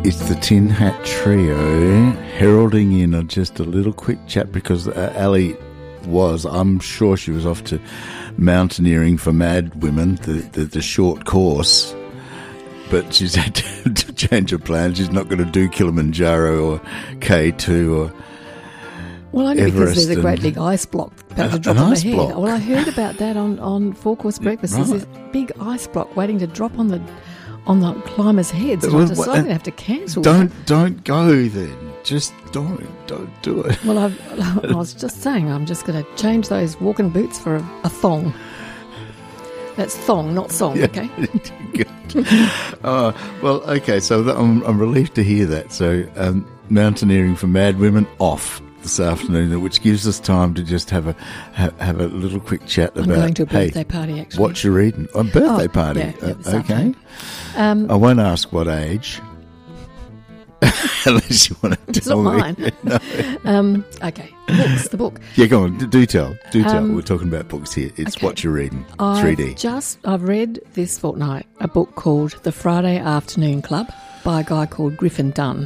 It's the Tin Hat Trio heralding in just a little quick chat because Ali I'm sure she was off to mountaineering for mad women, the short course, but she's had to change her plans. She's not going to do Kilimanjaro or K2 or well, only Everest, because there's a great big ice block about to drop on the head. Block. Well, I heard about that on Four Course Breakfast. Right. There's this big ice block waiting to drop on the climbers' heads. And I decided to have to cancel. Don't go then. Just don't do it. Well, I was just saying, I'm just going to change those walking boots for a thong. That's thong, not song. Yeah. Okay. Well, okay. So I'm relieved to hear that. So mountaineering for mad women off this afternoon, which gives us time to just have a little quick chat about. I'm going to a birthday party, actually. What you're reading? A birthday party. Yeah, okay. I won't ask what age. Unless you want to tell me. It's not mine. No. Okay. Books, the book. Yeah, go on. Do tell. We're talking about books here. It's okay. What you're reading. 3D. I've read this fortnight a book called The Friday Afternoon Club by a guy called Griffin Dunn.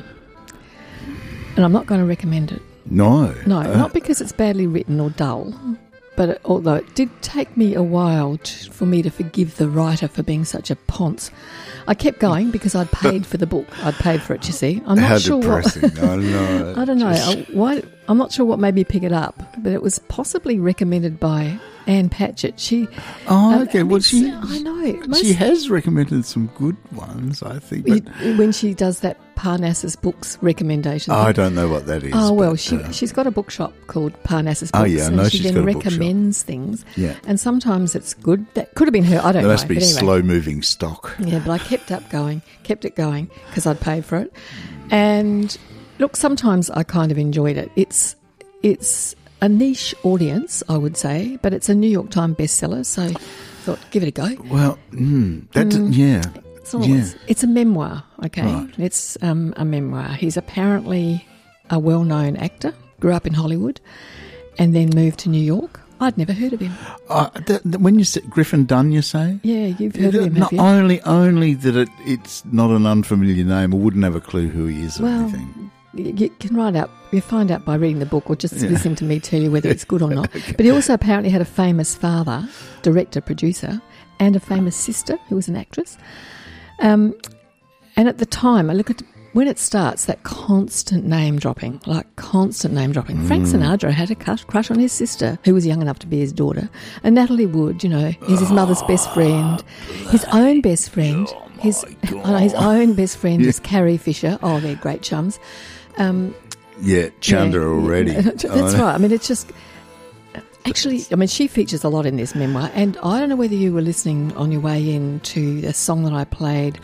And I'm not going to recommend it. No. Not because it's badly written or dull. But although it did take me a while for me to forgive the writer for being such a ponce, I kept going because I'd paid for the book. I'd paid for it, you see. I'm not How sure depressing. I don't know. Why? I'm not sure what made me pick it up, but it was possibly recommended by Anne Patchett. Okay. Well, I know. She has recommended some good ones, I think. But when she does that Parnassus Books recommendation. I don't know what that is. Oh, well, she's got a bookshop called Parnassus Books. Oh, yeah, I know she's got a bookshop. She then recommends things. Yeah. And sometimes it's good. That could have been her. I don't know. There must be slow-moving stock. Yeah, but I kept it going because I'd paid for it. And look, sometimes I kind of enjoyed it. It's a niche audience, I would say, but it's a New York Times bestseller, so I thought, give it a go. Well, yeah. It's a memoir, okay? Right. It's a memoir. He's apparently a well-known actor, grew up in Hollywood, and then moved to New York. I'd never heard of him. When you said Griffin Dunn, you say? Yeah, you've heard of him, have you? Only that it's not an unfamiliar name. I wouldn't have a clue who he is or anything. You can you find out by reading the book or just listening to me tell you whether it's good or not. Okay. But he also apparently had a famous father, director, producer, and a famous sister who was an actress. And at the time, I look at when it starts, that constant name dropping. Frank Sinatra had a crush on his sister, who was young enough to be his daughter. And Natalie Wood, is his mother's best friend. His own best friend, his own best friend is Carrie Fisher. Oh, they're great chums. Chandra already. That's right. I mean, it's just... Actually, she features a lot in this memoir, and I don't know whether you were listening on your way in to a song that I played,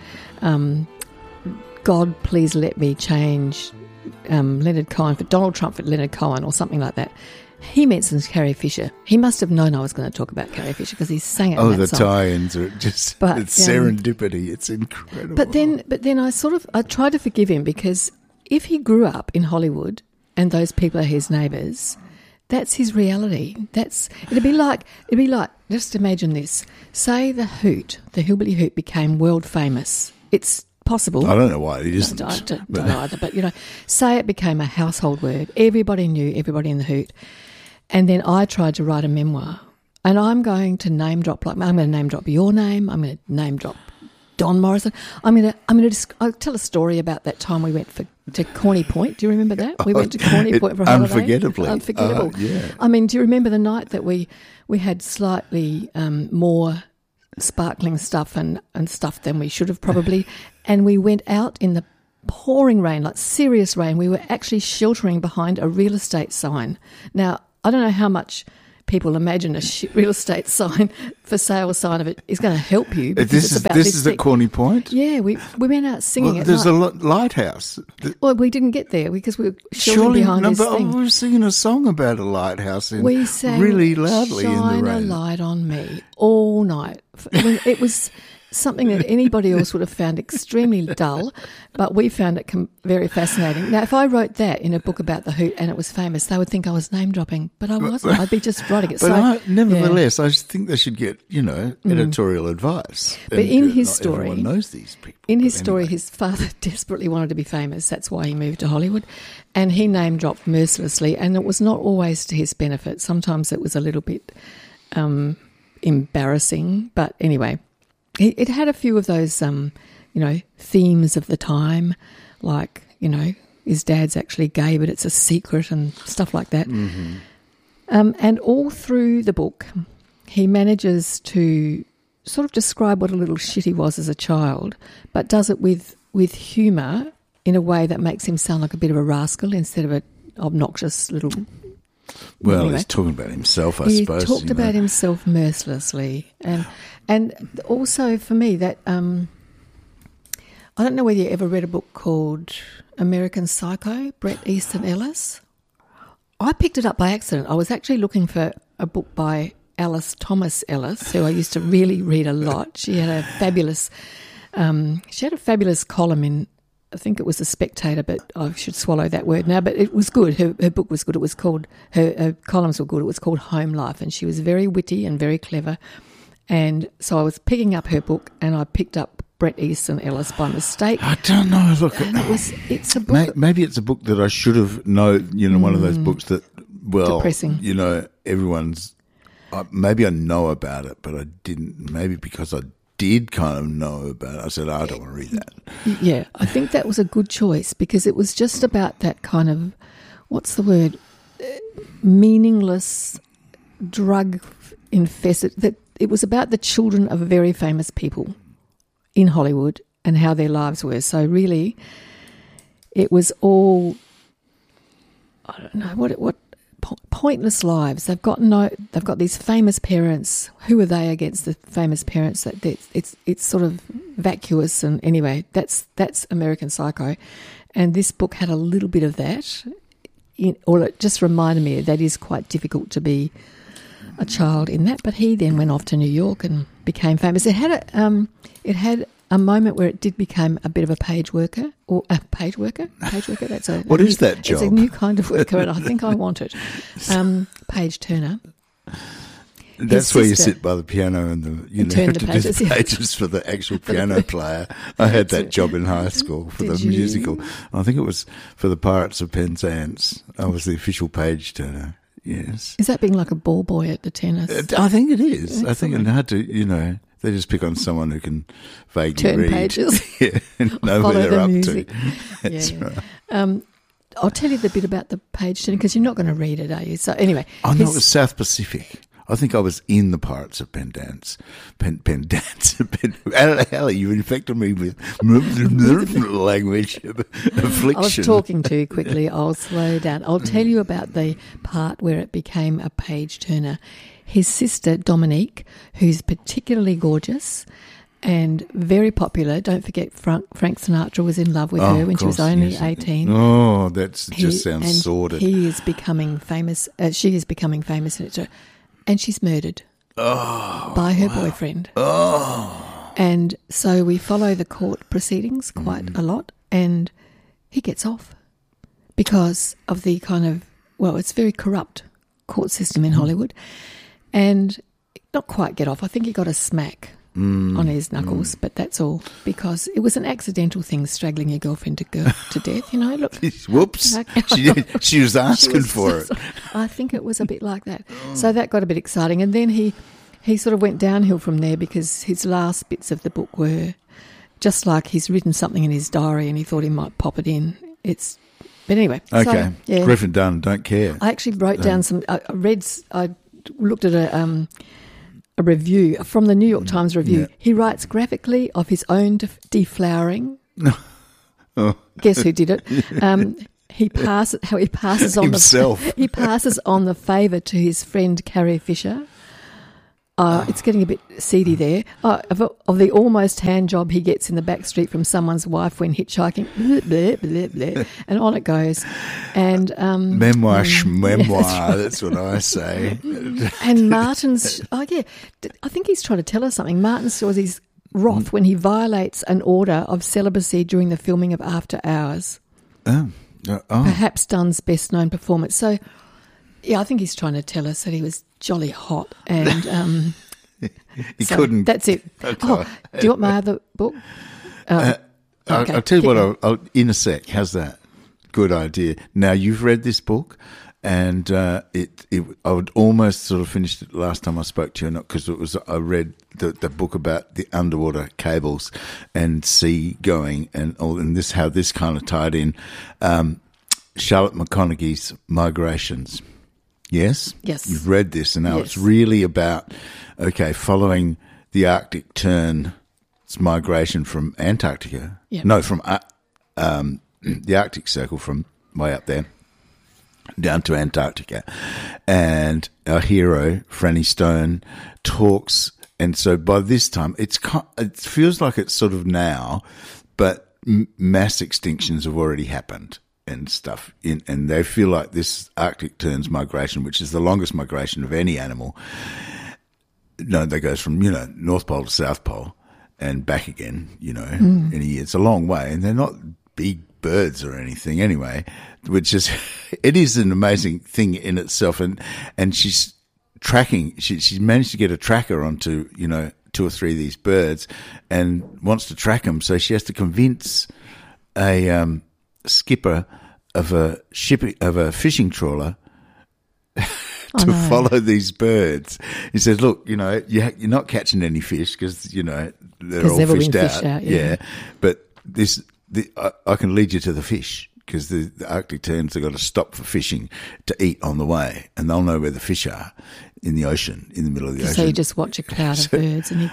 God, Please Let Me Change, Leonard Cohen, for Donald Trump for Leonard Cohen, or something like that. He mentions Carrie Fisher. He must have known I was going to talk about Carrie Fisher because he sang it in that song. tie-ins are just it's serendipity. It's incredible. But then I tried to forgive him because if he grew up in Hollywood and those people are his neighbours, that's his reality. It'd be like just imagine this. Say the Hillbilly Hoot became world famous. It's possible. I don't know why it isn't. I don't know either, but say it became a household word. Everybody knew everybody in the Hoot. And then I tried to write a memoir, and I'm going to name drop. I'm going to name drop your name. I'm going to name drop Don Morrison. I'll tell a story about that time we went to Corny Point. Do you remember that? We went to Corny Point for a holiday. Unforgettable. Yeah. Do you remember the night that we had slightly more sparkling stuff and stuff than we should have probably, and we went out in the pouring rain, like serious rain. We were actually sheltering behind a real estate sign. Now, I don't know how much people imagine a real estate sign for sale sign of it is going to help you. This is at Corny Point? Yeah, we went out singing at there's night. a lighthouse. Well, we didn't get there because we were sheltering behind this thing. We were singing a song about a lighthouse we sang really loudly in the rain. Shine a light on me all night. It was something that anybody else would have found extremely dull, but we found it very fascinating. Now, if I wrote that in a book about the Hoot and it was famous, they would think I was name dropping, but I wasn't. I'd be just writing it. But nevertheless, I just think they should get, editorial advice. But in his story, everyone knows these people. In his story, his father desperately wanted to be famous. That's why he moved to Hollywood, and he name dropped mercilessly, and it was not always to his benefit. Sometimes it was a little bit embarrassing, but anyway. It had a few of those, themes of the time, like, his dad's actually gay, but it's a secret and stuff like that. Mm-hmm. And all through the book, he manages to sort of describe what a little shit he was as a child, but does it with humour in a way that makes him sound like a bit of a rascal instead of an obnoxious little... Well, anyway, he's talking about himself, I suppose. He talked about himself mercilessly. And also for me, that I don't know whether you ever read a book called American Psycho, Bret Easton Ellis. I picked it up by accident. I was actually looking for a book by Alice Thomas Ellis, who I used to really read a lot. She had a fabulous column in, I think it was The Spectator, but I should swallow that word now. But it was good. Her book was good. It was called, her columns were good. It was called Home Life, and she was very witty and very clever. And so I was picking up her book, and I picked up Bret Easton Ellis by mistake. I don't know. Look, it's a book. Maybe it's a book that I should have known. One of those books that, depressing. Everyone's. Maybe I know about it, but I didn't. Maybe because I did kind of know about it, I said, I don't want to read that. Yeah, I think that was a good choice because it was just about that kind of, what's the word, meaningless, drug-infested, that it was about the children of very famous people in Hollywood and how their lives were. So really, it was all, I don't know, what pointless lives. They've got these famous parents. Who are they against the famous parents? It's sort of vacuous. And anyway, that's American Psycho, and this book had a little bit of that. Or it just reminded me that is quite difficult to be a child in that. But he then went off to New York and became famous. It had a moment where it did become a bit of a page worker. Page worker. That's what is that job? It's a new kind of worker, and I think I want it. Page turner. That's where you sit by the piano and turn have the to pages, do the pages for the actual piano player. I had that job in high school for the musical. I think it was for the Pirates of Penzance. I was the official page turner. Yes. Is that being like a ball boy at the tennis? I think it is. I think it's hard to, they just pick on someone who can vaguely turn read. pages. Yeah, and know where they're up to. That's right. I'll tell you the bit about the page turning because you're not going to read it, are you? So anyway. Oh, no, it was South Pacific. I think I was in the Pirates of Penzance. Ellie, you infected me with language affliction. I was talking too quickly. I'll slow down. I'll tell you about the part where it became a page turner. His sister, Dominique, who's particularly gorgeous and very popular. Don't forget, Frank Sinatra was in love with her when she was only 18. Oh, that just sounds sordid. He is becoming famous. She is becoming famous. And she's murdered by her boyfriend. Oh. And so we follow the court proceedings quite a lot, and he gets off because of the kind of, it's very corrupt court system in Hollywood. And not quite get off. I think he got a smack on his knuckles, but that's all because it was an accidental thing, straggling your girlfriend to death, Look, whoops, she was asking for it. I think it was a bit like that. So that got a bit exciting. And then he sort of went downhill from there because his last bits of the book were just like he's written something in his diary and he thought he might pop it in. But anyway. Okay. So, yeah. Griffin Dunn, don't care. I actually wrote down I looked at a review from the New York Times Review. Yeah. He writes graphically of his own deflowering. Guess who did it? He passes on himself. He passes on the favour to his friend Carrie Fisher. It's getting a bit seedy there. Of the almost hand job he gets in the back street from someone's wife when hitchhiking, blah, blah, blah, blah, and on it goes. And memoir, that's what I say. And Martin's, I think he's trying to tell us something. Martin says he's Roth when he violates an order of celibacy during the filming of After Hours. Perhaps Dunn's best-known performance. So, yeah, I think he's trying to tell us that he was jolly hot and... he couldn't... That's it. Okay. Oh, do you want my other book? Okay, I'll tell you what, I'll in a sec. How's that? Good idea. Now, you've read this book, and I would almost sort of finished it last time I spoke to you, not because I read the book about the underwater cables and sea going and all, and how this kind of tied in. Charlotte McConaughey's Migrations. Yes? Yes. You've read this, and now it's really about, following the Arctic Tern's migration from Antarctica. Yep. No, from the Arctic Circle, from way up there down to Antarctica. And our hero, Franny Stone, talks, and so by this time, it feels like it's sort of now, but mass extinctions have already happened and stuff, and they feel like this Arctic Tern's migration, which is the longest migration of any animal, that goes from, North Pole to South Pole and back again, in a year. It's a long way, and they're not big birds or anything anyway, which is, it is an amazing thing in itself. And she's tracking, she's managed to get a tracker onto, 2 or 3 of these birds and wants to track them. So she has to convince a skipper of a fishing trawler to follow these birds. He says, look, you're not catching any fish because, they're all fished out. Yeah. But I can lead you to the fish because the Arctic Terns have got to stop for fishing to eat on the way, and they'll know where the fish are in the ocean, in the middle of the ocean. So you just watch a cloud of birds and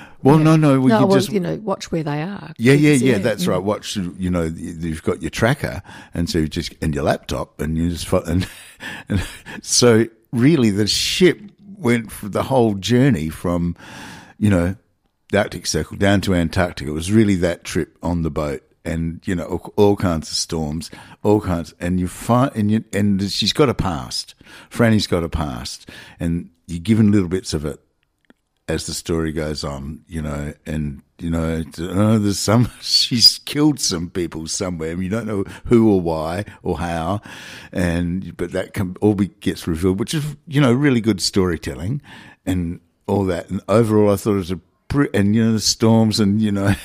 watch where they are. Yeah. That's right. Watch, you've got your tracker, and so and your laptop, and you just and so really the ship went for the whole journey from, the Arctic Circle down to Antarctica. It was really that trip on the boat. And, all kinds of storms, and and she's got a past. Franny's got a past, and you're given little bits of it as the story goes on, and, there's she's killed some people somewhere, and you don't know who or why or how, but that gets revealed, which is, really good storytelling and all that. And overall, I thought it was the storms and,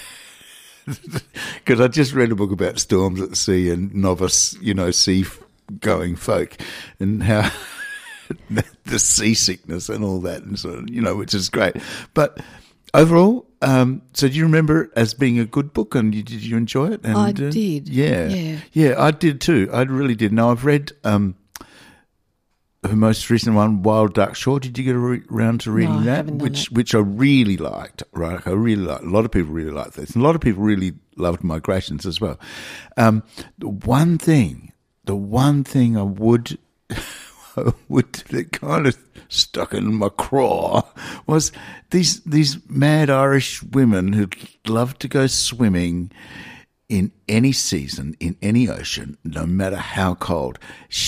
because I just read a book about storms at sea and novice, sea-going folk, and how the seasickness and all that, and sort of, which is great. But overall, so do you remember it as being a good book, and did you enjoy it? And, I did. Yeah, I did too. I really did. Now, I've read her most recent one, Wild Duck Shore. Did you get around to reading that? Which I really liked, right? I really liked. A lot of people really liked this. And a lot of people really loved Migrations as well. The one thing I would that kind of stuck in my craw was these mad Irish women who love to go swimming in any season, in any ocean, no matter how cold.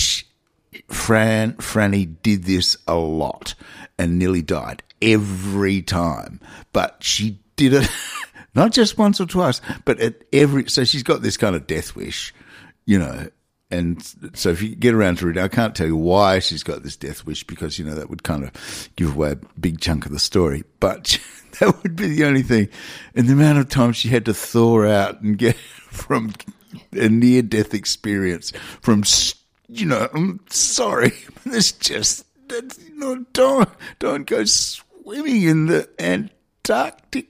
Franny did this a lot and nearly died every time, but she did it not just once or twice, but so she's got this kind of death wish, and so if you get around to reading, I can't tell you why she's got this death wish, because, that would kind of give away a big chunk of the story, but that would be the only thing. And the amount of time she had to thaw out and get from a near-death experience from I'm sorry, it's just, don't go swimming in the Antarctic.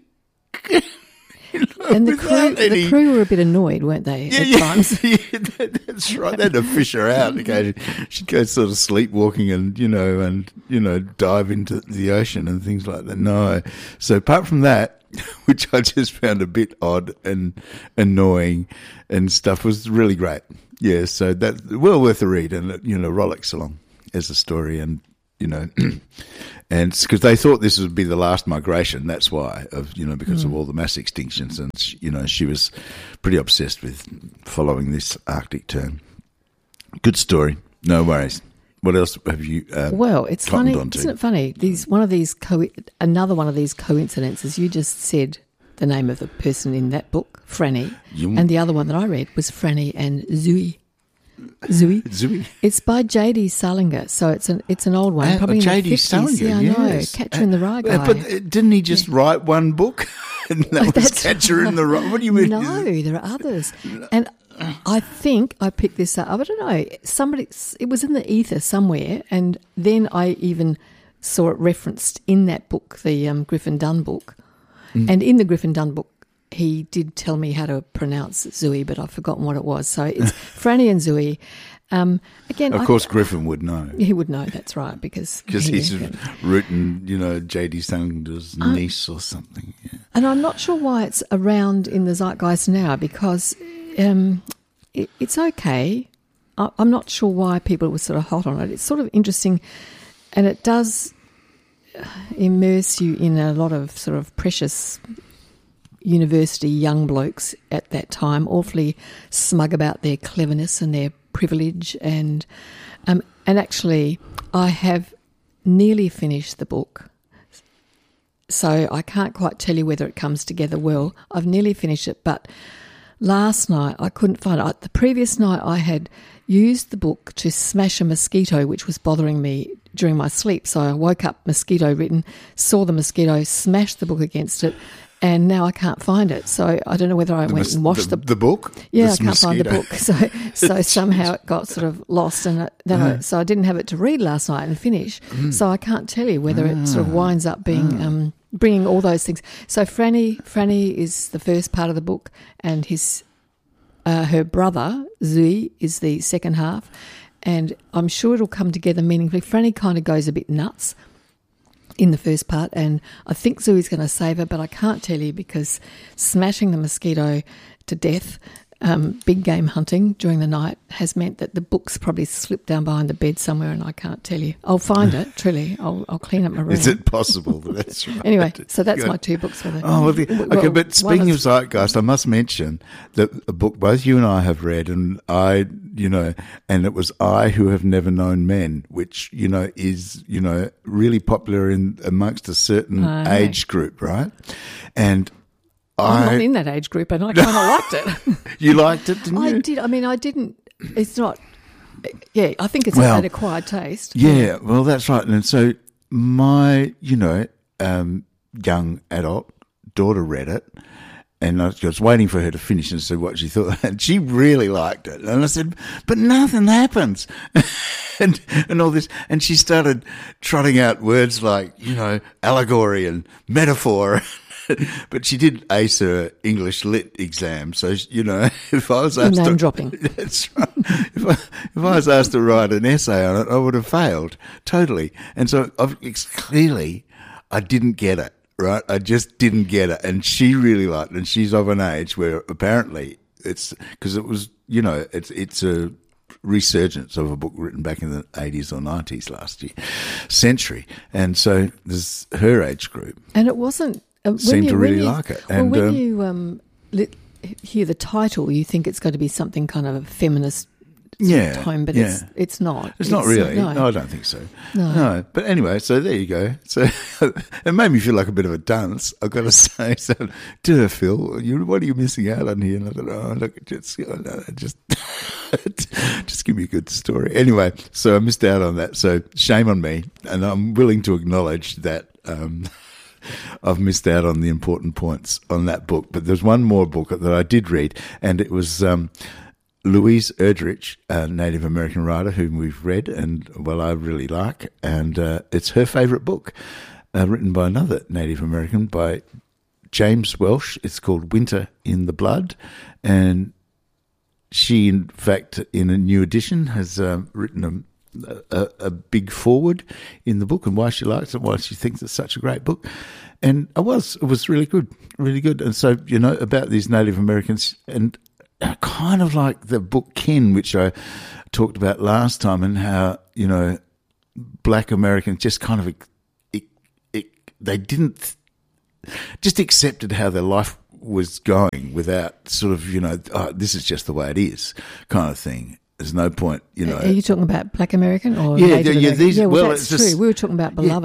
And the crew were a bit annoyed, weren't they, at times? Yeah, that's right. They had to fish her out occasionally. She'd go sort of sleepwalking and dive into the ocean and things like that. No. So apart from that, which I just found a bit odd and annoying and stuff, was really great. Yeah, so that's well worth a read, and rollicks along as a story, and and because they thought this would be the last migration, that's why, because of all the mass extinctions, and she was pretty obsessed with following this Arctic Tern. Good story, no worries. What else have you? Well, it's funny, isn't it funny? Another one of these coincidences. You just said the name of the person in that book, Franny. And the other one that I read was Franny and Zooey. Zooey. It's by J.D. Salinger, so it's an old one, probably in the 50s. Salinger, yeah, I know. Catcher in the Rye guy. But didn't he just write one book? And that was Catcher in the Rye. What do you mean? No, there are others. And I think I picked this up. I don't know. It was in the ether somewhere, and then I even saw it referenced in that book, the Griffin Dunn book. And in the Griffin Dunn book, he did tell me how to pronounce Zooey, but I've forgotten what it was. So it's Franny and Zooey. Again, of course, Griffin would know. He would know, that's right, because he's written, J.D. Salinger's niece or something. Yeah. And I'm not sure why it's around in the zeitgeist now, because it's okay. I'm not sure why people were sort of hot on it. It's sort of interesting, and it does immerse you in a lot of sort of precious university young blokes at that time, awfully smug about their cleverness and their privilege, and actually I have nearly finished the book, so I can't quite tell you whether it comes together well. I've nearly finished it, but last night I couldn't find it. The previous night I had used the book to smash a mosquito which was bothering me during my sleep, so I woke up mosquito written, saw the mosquito, smashed the book against it, and now I can't find it. So I don't know whether I went and washed the book. Yeah, I can't find the book. So somehow it got sort of lost, and so I didn't have it to read last night and finish. So I can't tell you whether it sort of winds up being bringing all those things. So Franny is the first part of the book, and her brother Zooey is the second half, and I'm sure it'll come together meaningfully. Franny kind of goes a bit nuts in the first part, and I think Zooey's going to save her, but I can't tell you because smashing the mosquito to death, big game hunting during the night, has meant that the book's probably slipped down behind the bed somewhere, and I can't tell you. I'll find it, truly. I'll clean up my room. Is it possible that that's right? Anyway, so that's my two books for the... Okay, but speaking of zeitgeist, I must mention that a book both you and I have read, and and it was I Who Have Never Known Men, which, is, really popular amongst a certain age group, right? And I'm not in that age group, and I kind of liked it. You liked it, didn't you? I did. I mean, I didn't. It's not. Yeah, I think it's an acquired taste. Yeah, well, that's right. And so my, young adult daughter read it, and I was waiting for her to finish and see what she thought. And she really liked it. And I said, but nothing happens. and all this. And she started trotting out words like, allegory and metaphor. But she did ace her English Lit exam, so if I was asked name dropping, that's right. If I was asked to write an essay on it, I would have failed totally. And so clearly, I didn't get it. Right, I just didn't get it, and she really liked it. And she's of an age where apparently it's because it was, it's a resurgence of a book written back in the 80s or 90s last century, and so there's her age group, and it wasn't. Seemed to really like it. And when you hear the title, you think it's going to be something kind of a feminist tone, but it's not. It's not really. No, I don't think so. No. But anyway, so there you go. So it made me feel like a bit of a dunce, I've got to say. So, dear Phil, what are you missing out on here? And I thought, look, just give me a good story. Anyway, so I missed out on that. So shame on me, and I'm willing to acknowledge that. I've missed out on the important points on that book. But there's one more book that I did read, and it was Louise Erdrich, a Native American writer whom we've read and, I really like. And it's her favourite book, written by another Native American, by James Welsh. It's called Winter in the Blood. And she, in fact, in a new edition, has written a big forward in the book and why she likes it, why she thinks it's such a great book. And it was really good, really good. And so, about these Native Americans, and kind of like the book Kin, which I talked about last time, and how, Black Americans just kind of, they didn't, just accepted how their life was going without sort of, this is just the way it is kind of thing. There's no point, Are you talking about Black American or Native American? These, that's true. We were talking about Beloved.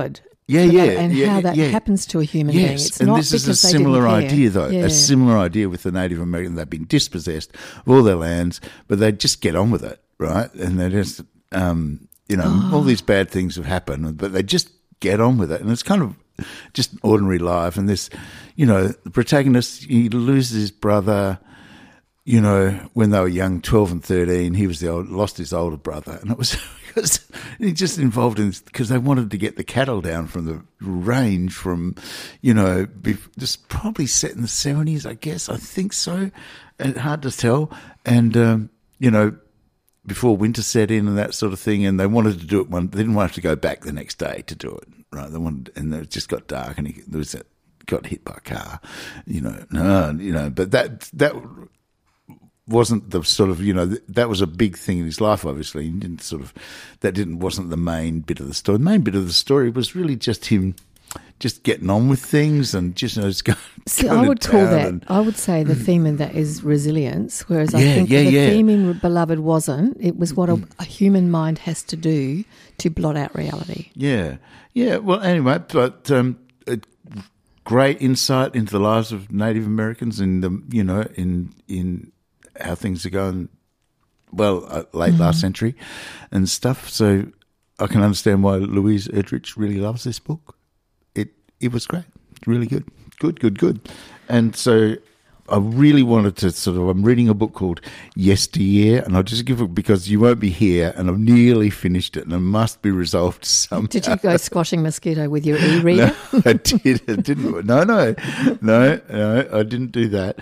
and how that happens to a human being. It's and not this is a because they similar didn't care. idea, though. Yeah. A similar idea with the Native American. They've been dispossessed of all their lands, but they just get on with it, right? And they just, all these bad things have happened, but they just get on with it. And it's kind of just ordinary life. And this, the protagonist, he loses his brother, when they were young, 12 and 13, he was lost his older brother. And it was because he just involved in this because they wanted to get the cattle down from the range from, this probably set in the 70s, I guess. I think so. And hard to tell. And, before winter set in and that sort of thing. And they wanted to do it they didn't want to go back the next day to do it, right? And it just got dark and got hit by a car, but that wasn't the sort of, that was a big thing in his life, obviously. He wasn't the main bit of the story. The main bit of the story was really just him just getting on with things and just, I would call that, I would say the theme in that is resilience, whereas I think the theme in Beloved wasn't. It was what a human mind has to do to blot out reality. Yeah. Yeah. Well, anyway, but great insight into the lives of Native Americans and in how things are going, late last century and stuff. So I can understand why Louise Erdrich really loves this book. It was great. Really good. Good. And so I really wanted to I'm reading a book called Yesteryear, and I'll just give it because you won't be here, and I've nearly finished it, and it must be resolved somehow. Did you go squashing mosquito with your e-reader? No, I did. I didn't. No, I didn't do that.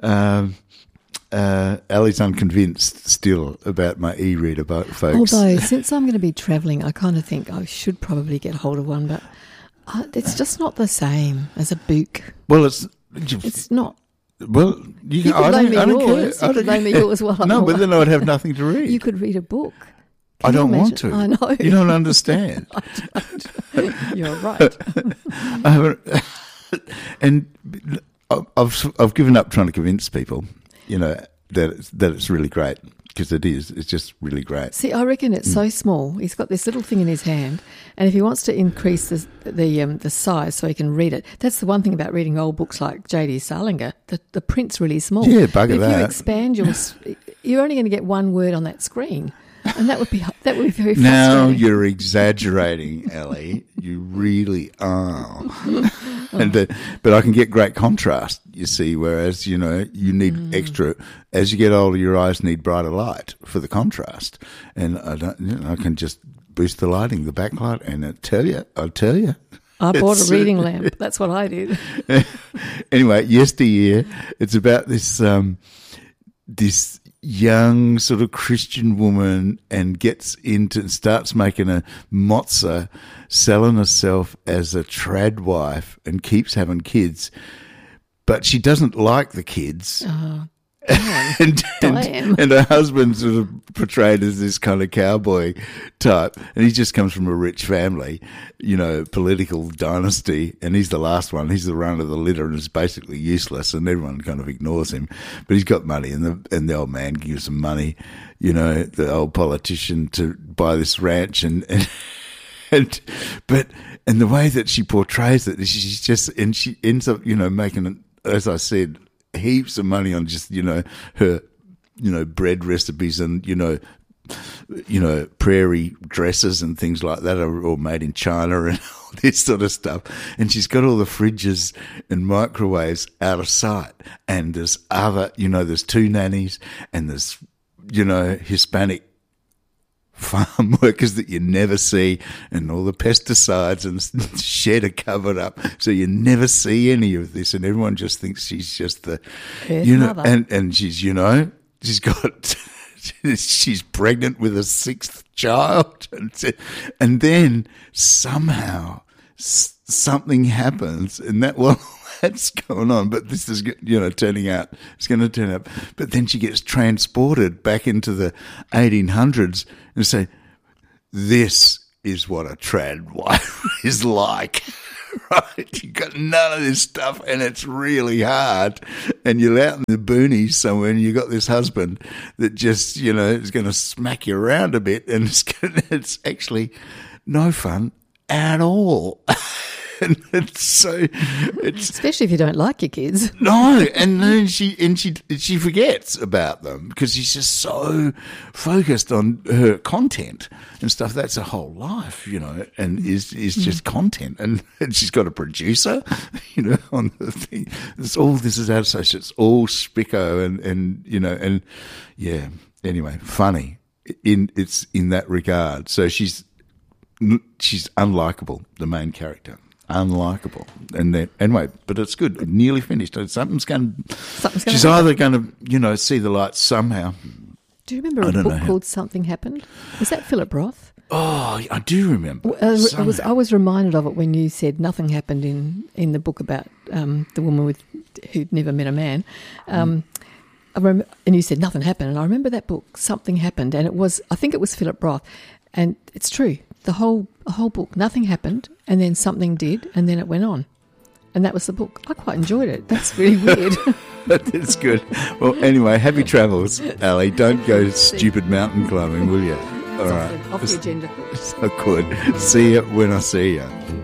Ali's unconvinced still about my e-reader, folks. Although, since I'm going to be travelling, I kind of think I should probably get hold of one, but it's just not the same as a book. Well, it's not. Well, you could loan me yours. You could loan me yours while I'm away. But then I'd have nothing to read. You could read a book. I don't want to. I know. You don't understand. I don't. You're right. I haven't, and I've given up trying to convince people, that it's really great, because it is. It's just really great. See, I reckon it's so small. He's got this little thing in his hand, and if he wants to increase the size so he can read it, that's the one thing about reading old books like J.D. Salinger. The print's really small. Yeah, bugger that. If you expand you're only going to get one word on that screen. And that would be very frustrating. Now you're exaggerating, Ali. You really are. But I can get great contrast, you see, whereas, you need extra. As you get older, your eyes need brighter light for the contrast. And I can just boost the lighting, the backlight, and I'll tell you. I bought a reading lamp. That's what I did. Anyway, Yesteryear, it's about this young sort of Christian woman and starts making a mozza, selling herself as a trad wife and keeps having kids, but she doesn't like the kids. and her husband's sort of portrayed as this kind of cowboy type, and he just comes from a rich family, political dynasty, and he's the last one. He's the run of the litter and is basically useless, and everyone kind of ignores him. But he's got money, and the old man gives him money, the old politician, to buy this ranch, and the way that she portrays it, she ends up, making, as I said, heaps of money on just, her, bread recipes and, prairie dresses and things like that are all made in China and all this sort of stuff. And she's got all the fridges and microwaves out of sight. And there's there's two nannies and there's, Hispanic farm workers that you never see, and all the pesticides and shed are covered up, so you never see any of this, and everyone just thinks she's just the mother. and she's she's got she's pregnant with a sixth child, and then somehow something happens, and that's going on, but this is, turning out, it's going to turn out. But then she gets transported back into the 1800s and say, this is what a trad wife is like, right? You got none of this stuff and it's really hard. And you're out in the boonies somewhere and you got this husband that just, is going to smack you around a bit, and it's actually no fun at all. And it's especially if you don't like your kids. No, and then she forgets about them because she's just so focused on her content and stuff. That's her whole life, and is just content. And she's got a producer, on the thing. This is out of social. It's all spicko and yeah. Anyway, funny it's in that regard. So she's unlikable, the main character. Unlikable, and then anyway, but it's good. Nearly finished. Something's going. She's either going to, see the light somehow. Do you remember a book called Something Happened? Was that Philip Roth? Oh, I do remember. I was reminded of it when you said nothing happened in the book about the woman who'd never met a man. And you said nothing happened, and I remember that book, Something Happened, and I think it was Philip Roth, and it's true. The whole book, nothing happened, and then something did, and then it went on. And that was the book. I quite enjoyed it. That's really weird. That's good. Well, anyway, happy travels, Ali. Don't go stupid mountain climbing, will you? All right. Off the agenda. So good. See you when I see you.